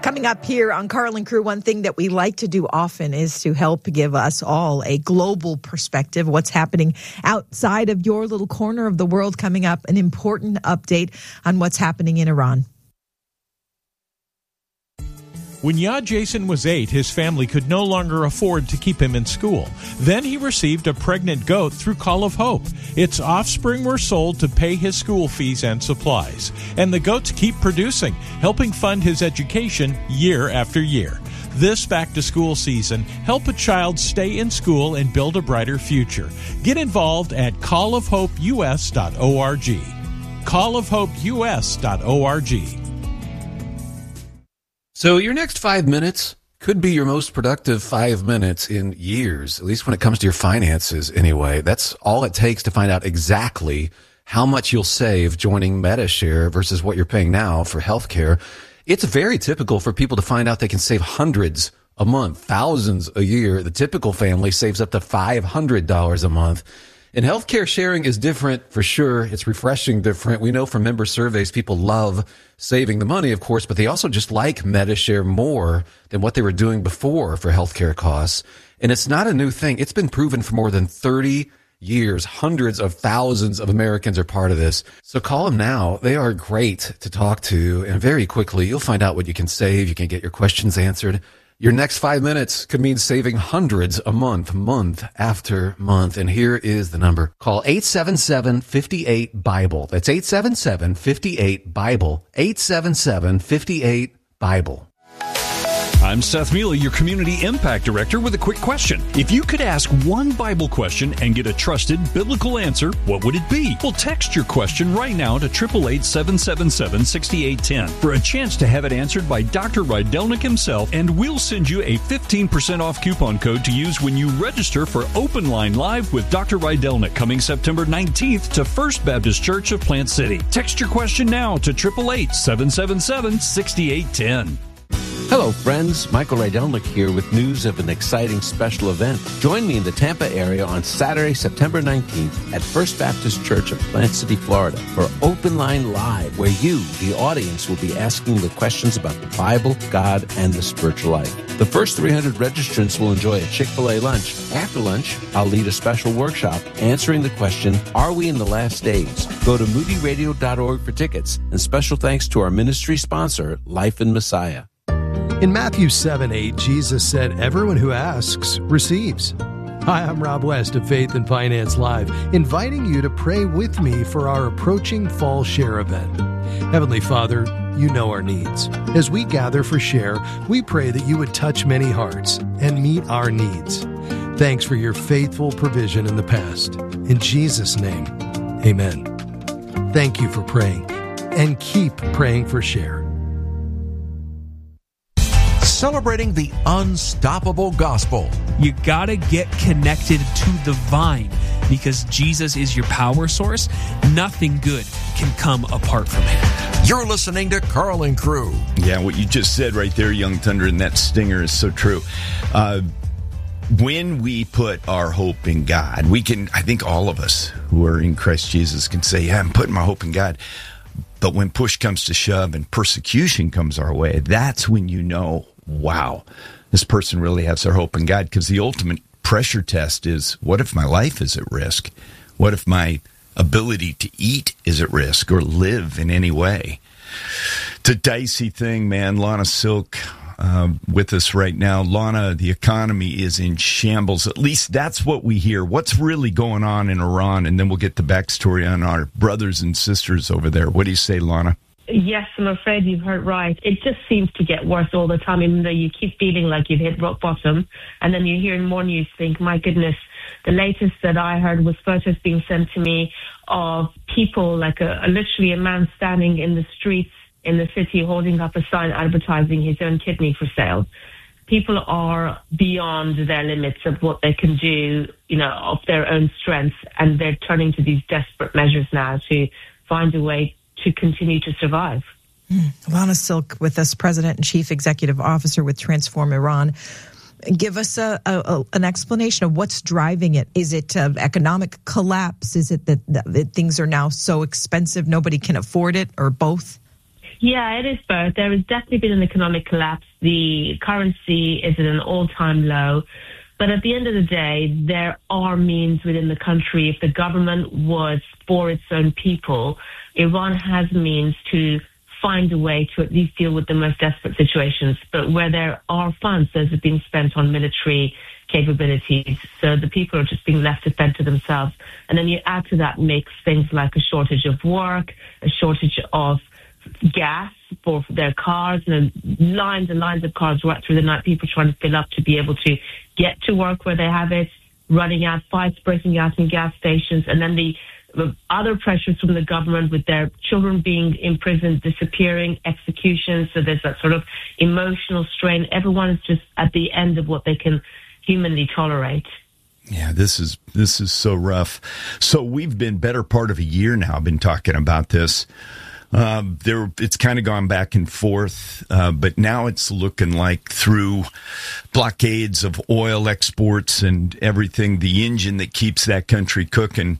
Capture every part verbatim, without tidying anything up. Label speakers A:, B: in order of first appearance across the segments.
A: Coming up here on Carl and Crew, one thing that we like to do often is to help give us all a global perspective, what's happening outside of your little corner of the world. Coming up, an important update on what's happening in Iran.
B: When Yad Jason was eight, his family could no longer afford to keep him in school. Then he received a pregnant goat through Call of Hope. Its offspring were sold to pay his school fees and supplies. And the goats keep producing, helping fund his education year after year. This back-to-school season, help a child stay in school and build a brighter future. Get involved at call of hope u s dot org. call of hope u s dot org.
C: So your next five minutes could be your most productive five minutes in years, at least when it comes to your finances anyway. That's all it takes to find out exactly how much you'll save joining Medi-Share versus what you're paying now for healthcare. It's very typical for people to find out they can save hundreds a month, thousands a year. The typical family saves up to five hundred dollars a month. And healthcare sharing is different for sure. It's refreshing different. We know from member surveys, people love saving the money, of course, but they also just like Medi-Share more than what they were doing before for healthcare costs. And it's not a new thing. It's been proven for more than thirty years. Hundreds of thousands of Americans are part of this. So call them now. They are great to talk to. And very quickly, you'll find out what you can save. You can get your questions answered. Your next five minutes could mean saving hundreds a month, month after month. And here is the number. Call eight seven seven, five eight, BIBLE. That's eight seven seven, five eight, BIBLE. eight seven seven, five eight, BIBLE.
D: I'm Seth Mealy, your Community Impact Director, with a quick question. If you could ask one Bible question and get a trusted biblical answer, what would it be? Well, text your question right now to eight eight eight, seven seven seven, six eight one zero for a chance to have it answered by Doctor Rydelnik himself, and we'll send you a fifteen percent off coupon code to use when you register for Open Line Live with Doctor Rydelnik coming September nineteenth to First Baptist Church of Plant City. Text your question now to eight eight eight, seven seven seven, six eight one zero.
E: Hello, friends. Michael Rydelnik here with news of an exciting special event. Join me in the Tampa area on Saturday, September nineteenth at First Baptist Church of Plant City, Florida for Open Line Live, where you, the audience, will be asking the questions about the Bible, God, and the spiritual life. The first three hundred registrants will enjoy a Chick-fil-A lunch. After lunch, I'll lead a special workshop answering the question, are we in the last days? Go to moody radio dot org for tickets, and special thanks to our ministry sponsor, Life in Messiah.
F: In Matthew seven eight, Jesus said, everyone who asks receives. Hi, I'm Rob West of Faith and Finance Live, inviting you to pray with me for our approaching Fall Share event. Heavenly Father, you know our needs. As we gather for Share, we pray that you would touch many hearts and meet our needs. Thanks for your faithful provision in the past. In Jesus' name, amen. Thank you for praying, and keep praying for Share.
G: Celebrating the unstoppable gospel.
H: You gotta get connected to the vine because Jesus is your power source. Nothing good can come apart from him.
G: You're listening to Carl and Crew.
I: Yeah, what you just said right there, Young Thunder, and that stinger is so true. Uh, when we put our hope in God, we can, I think all of us who are in Christ Jesus can say, yeah, I'm putting my hope in God. But when push comes to shove and persecution comes our way, that's when you know, wow, this person really has their hope in God, because the ultimate pressure test is, what if my life is at risk? What if my ability to eat is at risk or live in any way? It's a dicey thing, man. Lana Silk uh, with us right now. Lana, the economy is in shambles. At least that's what we hear. What's really going on in Iran? And then we'll get the backstory on our brothers and sisters over there. What do you say, Lana?
J: Yes, I'm afraid you've heard right. It just seems to get worse all the time, even though you keep feeling like you've hit rock bottom. And then you're hearing more news, think, my goodness, the latest that I heard was photos being sent to me of people, like a, a literally a man standing in the streets in the city holding up a sign advertising his own kidney for sale. People are beyond their limits of what they can do, you know, of their own strength, and they're turning to these desperate measures now to find a way to continue to survive.
A: Mm. Lana Silk with us, President and Chief Executive Officer with Transform Iran. Give us a, a, an explanation of what's driving it. Is it uh, economic collapse? Is it that, that things are now so expensive nobody can afford it, or both?
J: Yeah, it is both. There has definitely been an economic collapse. The currency is at an all-time low. But at the end of the day, there are means within the country. If the government was for its own people, Iran has means to find a way to at least deal with the most desperate situations. But where there are funds, those have been spent on military capabilities. So the people are just being left to fend to themselves. And then you add to that mix things like a shortage of work, a shortage of gas for their cars, and lines and lines of cars right through the night, people trying to fill up to be able to get to work where they have it, running out, fights breaking out in gas stations, and then the other pressures from the government with their children being imprisoned, disappearing, executions. So there's that sort of emotional strain. Everyone is just at the end of what they can humanly tolerate.
I: Yeah, this is this is so rough. So we've been better part of a year now been talking about this. Uh, there, it's kind of gone back and forth, uh, but now it's looking like through blockades of oil exports and everything, the engine that keeps that country cooking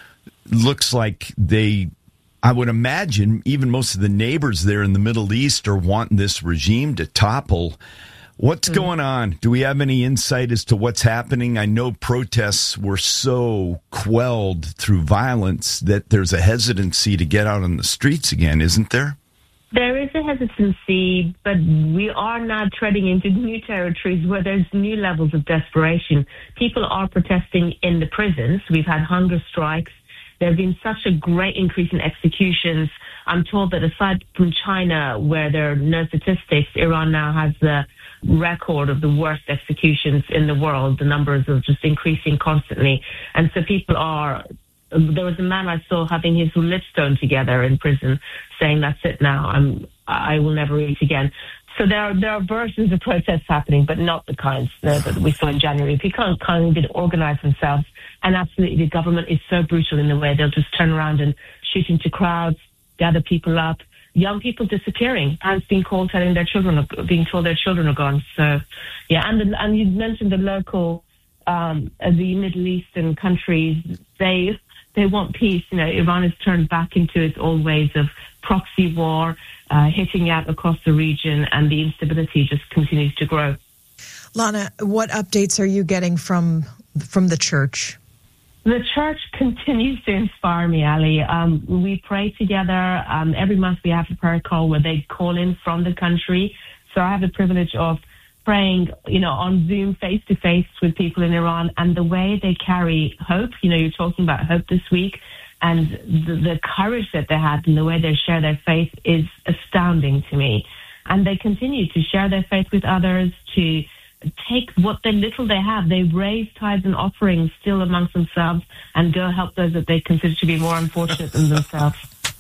I: looks like they, I would imagine, even most of the neighbors there in the Middle East are wanting this regime to topple. What's mm. going on? Do we have any insight as to what's happening? I know protests were so quelled through violence that there's a hesitancy to get out on the streets again, isn't there?
J: There is a hesitancy, but we are now treading into new territories where there's new levels of desperation. People are protesting in the prisons. We've had hunger strikes. There have been such a great increase in executions. I'm told that aside from China, where there are no statistics, Iran now has the record of the worst executions in the world. The numbers are just increasing constantly. And so people are, there was a man I saw having his lips sewn together in prison saying, that's it now, I'm, I will never eat again. So there are, there are versions of protests happening, but not the kinds uh, that we saw in January. People can't even organize themselves. And absolutely, the government is so brutal in the way they'll just turn around and shoot into crowds, gather people up, young people disappearing, parents being called, telling their children, being told their children are gone. So, yeah, and the, and you mentioned the local, um, the Middle Eastern countries. They they want peace. You know, Iran has turned back into its old ways of proxy war, uh, hitting out across the region, and the instability just continues to grow.
A: Lana, what updates are you getting from from the church?
J: The church continues to inspire me, Ali. Um, we pray together. Um, every month we have a prayer call where they call in from the country. So I have the privilege of praying, you know, on Zoom face-to-face with people in Iran, and the way they carry hope. You know, you're talking about hope this week, and the, the courage that they have and the way they share their faith is astounding to me. And they continue to share their faith with others, to take what the little they have. They raise tithes and offerings still amongst themselves and go help those that they consider to be more unfortunate than themselves.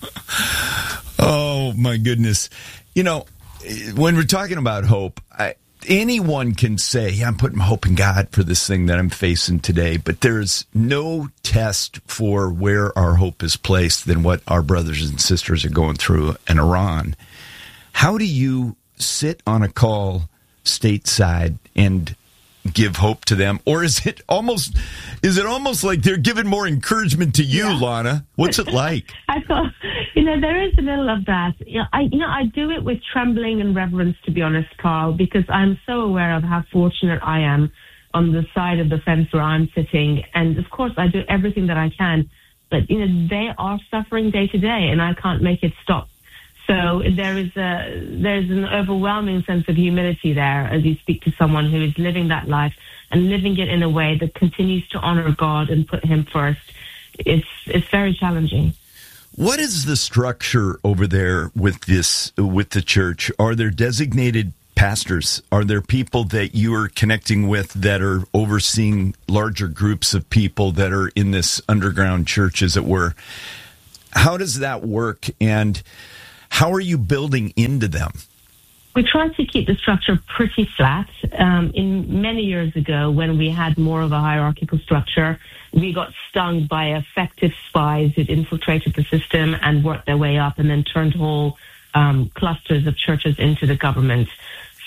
I: Oh, my goodness. You know, when we're talking about hope, I, anyone can say, yeah, I'm putting hope in God for this thing that I'm facing today, but there's no test for where our hope is placed than what our brothers and sisters are going through in Iran. How do you sit on a call stateside and give hope to them? Or is it almost is it almost like they're giving more encouragement to you, yeah. Lana? What's it like?
J: I thought, you know, there is a little of that. You know, I, you know, I do it with trembling and reverence, to be honest, Carl, because I'm so aware of how fortunate I am on the side of the fence where I'm sitting. And of course, I do everything that I can. But, you know, they are suffering day to day, and I can't make it stop. So there is a there's an overwhelming sense of humility there as you speak to someone who is living that life and living it in a way that continues to honor God and put Him first. It's it's very challenging.
I: What is the structure over there with this with the church? Are there designated pastors? Are there people that you are connecting with that are overseeing larger groups of people that are in this underground church, as it were? How does that work, and how are you building into them?
J: We try to keep the structure pretty flat. Um, in many years ago, when we had more of a hierarchical structure, we got stung by effective spies who'd infiltrated the system and worked their way up and then turned whole um, clusters of churches into the government.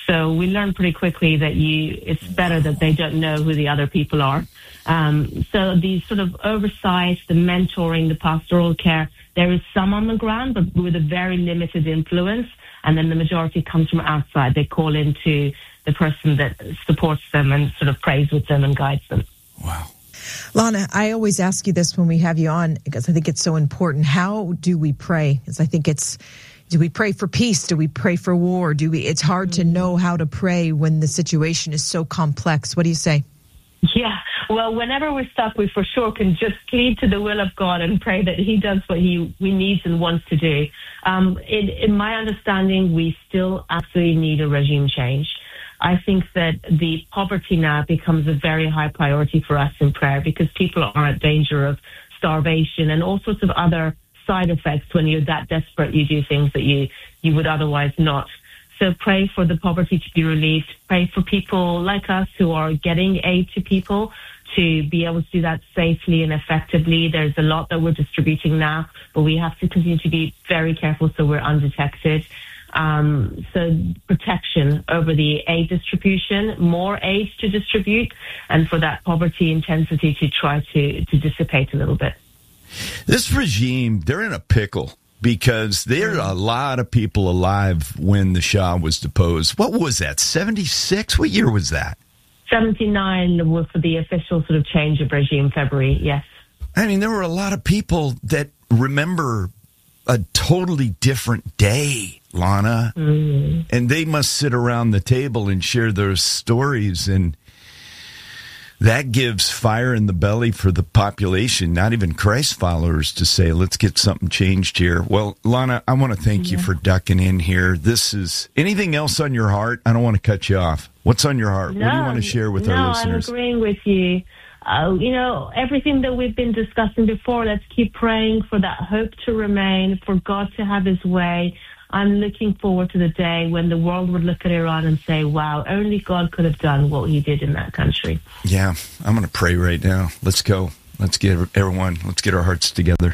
J: So we learn pretty quickly that you it's better that they don't know who the other people are. Um, so the sort of oversight, the mentoring, the pastoral care, there is some on the ground, but with a very limited influence. And then the majority comes from outside. They call into the person that supports them and sort of prays with them and guides them.
I: Wow.
A: Lana, I always ask you this when we have you on because I think it's so important. How do we pray? Because I think it's, do we pray for peace? Do we pray for war? Do we? It's hard to know how to pray when the situation is so complex. What do you say?
J: Yeah, well, whenever we're stuck, we for sure can just plead to the will of God and pray that he does what he, he needs and wants to do. Um, in, in my understanding, we still absolutely need a regime change. I think that the poverty now becomes a very high priority for us in prayer because people are at danger of starvation and all sorts of other side effects. When you're that desperate, you do things that you, you would otherwise not. So pray for the poverty to be relieved. Pray for people like us who are getting aid to people to be able to do that safely and effectively. There's a lot that we're distributing now, but we have to continue to be very careful so we're undetected. Um, so protection over the aid distribution, more aid to distribute, and for that poverty intensity to try to, to dissipate a little bit.
I: This regime, they're in a pickle. Because there are a lot of people alive when the Shah was deposed. What was that, seventy-six? What year was that?
J: seventy-nine was for the official sort of change of regime, February, yes.
I: I mean, there were a lot of people that remember a totally different day, Lana. Mm. And they must sit around the table and share their stories, and that gives fire in the belly for the population, not even Christ followers, to say, let's get something changed here. Well, Lana, I want to thank yeah. you for ducking in here. This is anything else on your heart? I don't want to cut you off. What's on your heart?
J: No,
I: what do you want to share with
J: no,
I: our listeners?
J: I'm agreeing with you. Uh, you know, everything that we've been discussing before, let's keep praying for that hope to remain, for God to have his way. I'm looking forward to the day when the world would look at Iran and say, wow, only God could have done what he did in that country.
I: Yeah, I'm going to pray right now. Let's go. Let's get everyone, let's get our hearts together.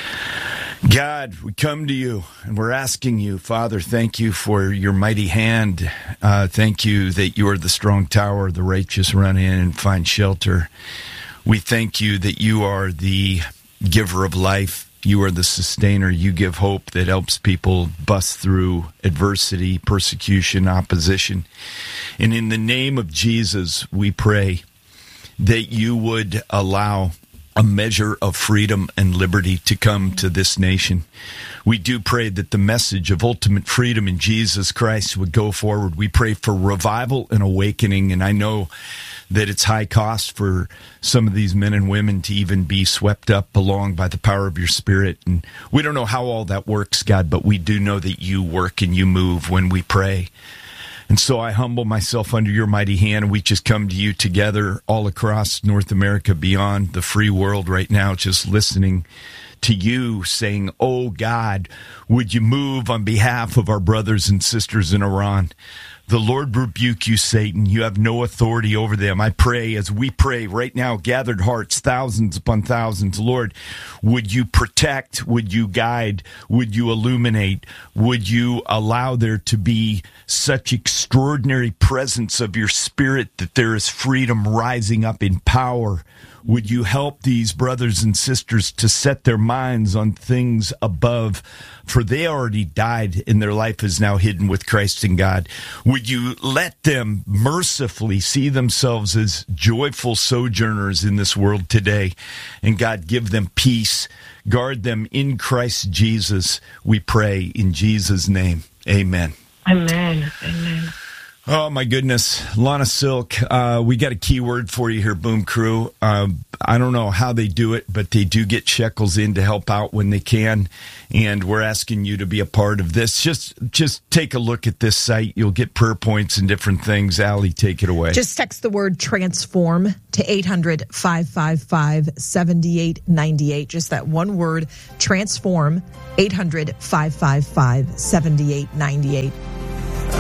I: God, we come to you and we're asking you, Father, thank you for your mighty hand. Uh, thank you that you are the strong tower, the righteous run in and find shelter. We thank you that you are the giver of life. You are the sustainer. You give hope that helps people bust through adversity, persecution, opposition. And in the name of Jesus, we pray that you would allow a measure of freedom and liberty to come to this nation. We do pray that the message of ultimate freedom in Jesus Christ would go forward. We pray for revival and awakening, and I know that it's high cost for some of these men and women to even be swept up along by the power of your Spirit. And we don't know how all that works, God, but we do know that you work and you move when we pray. And so I humble myself under your mighty hand, and we just come to you together all across North America, beyond the free world right now, just listening to you saying, oh God, would you move on behalf of our brothers and sisters in Iran? The Lord rebuke you, Satan. You have no authority over them. I pray as we pray right now, gathered hearts, thousands upon thousands. Lord, would you protect? Would you guide? Would you illuminate? Would you allow there to be such extraordinary presence of your Spirit that there is freedom rising up in power? Would you help these brothers and sisters to set their minds on things above? For they already died, and their life is now hidden with Christ in God. Would you let them mercifully see themselves as joyful sojourners in this world today? And God, give them peace. Guard them in Christ Jesus, we pray in Jesus' name. Amen.
J: Amen. Amen.
I: Oh, my goodness. Lana Silk, uh, we got a key word for you here, Boom Crew. Uh, I don't know how they do it, but they do get shekels in to help out when they can. And we're asking you to be a part of this. Just just take a look at this site. You'll get prayer points and different things. Allie, take it away.
A: Just text the word transform to eight hundred, five five five, seven eight nine eight. Just that one word, transform, eight hundred, five five five, seven eight nine eight.